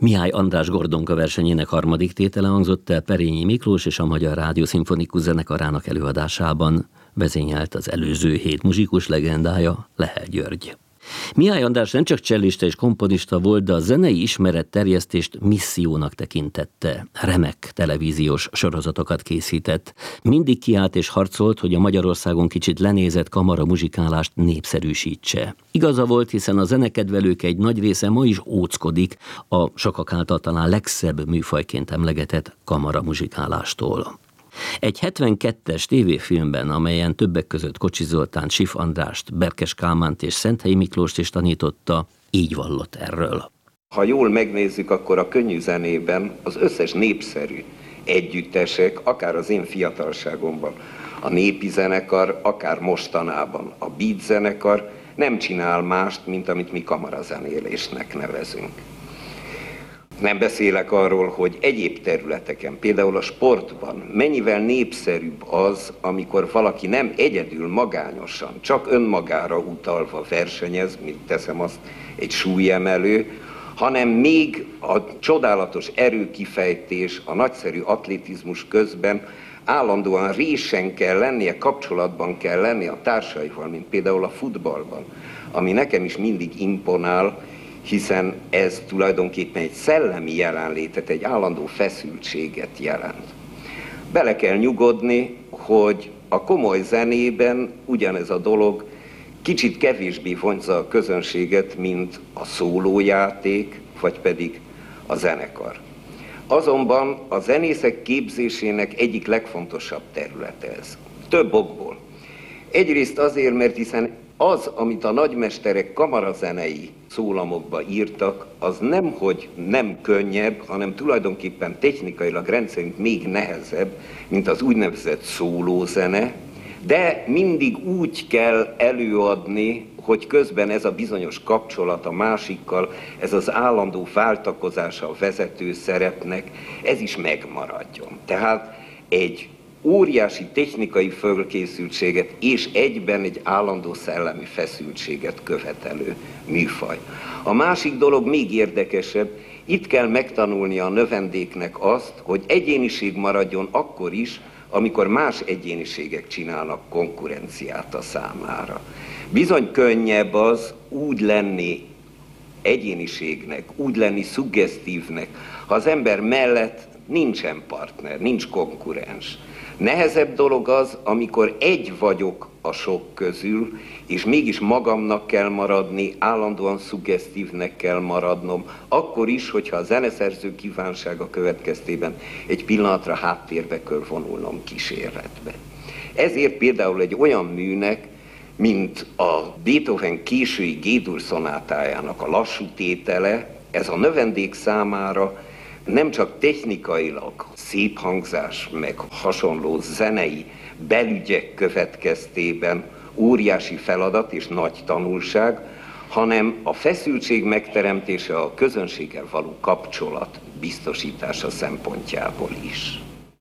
Mihály András Gordonka versenyének harmadik tétele hangzott el Perényi Miklós és a Magyar Rádió Szimfonikus Zenekarának előadásában. Vezényelt az előző hét muzsikus legendája, Lehel György. Mihály András nem csak csellista és komponista volt, de a zenei ismeretterjesztést missziónak tekintette. Remek televíziós sorozatokat készített. Mindig kiállt és harcolt, hogy a Magyarországon kicsit lenézett kamara muzsikálást népszerűsítse. Igaza volt, hiszen a zenekedvelők egy nagy része ma is óckodik a sokak által talán legszebb műfajként emlegetett kamara muzsikálástól. Egy 72-es tévéfilmben, amelyen többek között Kocsi Zoltánt, Sif Andrást, Berkes Kálmánt és Szenthelyi Miklóst is tanította, így vallott erről. Ha jól megnézzük, akkor a könnyű zenében az összes népszerű együttesek, akár az én fiatalságomban, a népi zenekar, akár mostanában a beat zenekar nem csinál mást, mint amit mi kamarazenélésnek nevezünk. Nem beszélek arról, hogy egyéb területeken, például a sportban mennyivel népszerűbb az, amikor valaki nem egyedül magányosan, csak önmagára utalva versenyez, mint teszem azt egy súlyemelő, hanem még a csodálatos erőkifejtés, a nagyszerű atlétizmus közben állandóan résen kell lennie, kapcsolatban kell lennie a társaival, mint például a futballban, ami nekem is mindig imponál, hiszen ez tulajdonképpen egy szellemi jelenlétet, egy állandó feszültséget jelent. Bele kell nyugodni, hogy a komoly zenében ugyanez a dolog kicsit kevésbé vonzza a közönséget, mint a szólójáték, vagy pedig a zenekar. Azonban a zenészek képzésének egyik legfontosabb területe ez. Több okból. Egyrészt azért, mert hiszen az, amit a nagymesterek kamarazenei szólamokba írtak, az nemhogy nem könnyebb, hanem tulajdonképpen technikailag rendszerint még nehezebb, mint az úgynevezett szólózene, de mindig úgy kell előadni, hogy közben ez a bizonyos kapcsolat a másikkal, ez az állandó váltakozása a vezető szerepnek, ez is megmaradjon. Tehát egy óriási technikai fölkészültséget és egyben egy állandó szellemi feszültséget követelő műfaj. A másik dolog még érdekesebb, itt kell megtanulnia a növendéknek azt, hogy egyéniség maradjon akkor is, amikor más egyéniségek csinálnak konkurenciát a számára. Bizony könnyebb az úgy lenni egyéniségnek, úgy lenni szuggesztívnek, ha az ember mellett nincsen partner, nincs konkurens. Nehezebb dolog az, amikor egy vagyok a sok közül, és mégis magamnak kell maradni, állandóan szuggesztívnek kell maradnom, akkor is, hogyha a zeneszerző kívánsága következtében egy pillanatra háttérbe kell vonulnom kísérletbe. Ezért például egy olyan műnek, mint a Beethoven késői G-dur szonátájának a lassú tétele, ez a növendék számára nem csak technikailag szép hangzás, meg hasonló zenei belügyek következtében óriási feladat és nagy tanulság, hanem a feszültség megteremtése, a közönséggel való kapcsolat biztosítása szempontjából is.